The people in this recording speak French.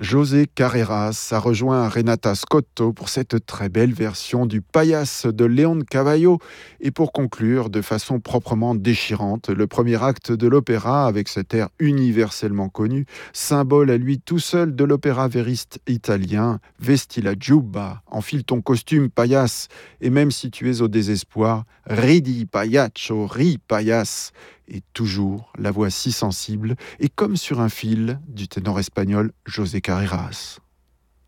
José Carreras a rejoint Renata Scotto pour cette très belle version du Payas de León Cavallo. Et pour conclure de façon proprement déchirante, le premier acte de l'opéra avec cet air universellement connu, symbole à lui tout seul de l'opéra vériste italien, Vesti la giubba, enfile ton costume Payas, et même si tu es au désespoir, ridi payacho, ri Payas. Et toujours la voix si sensible et comme sur un fil du ténor espagnol José Carreras.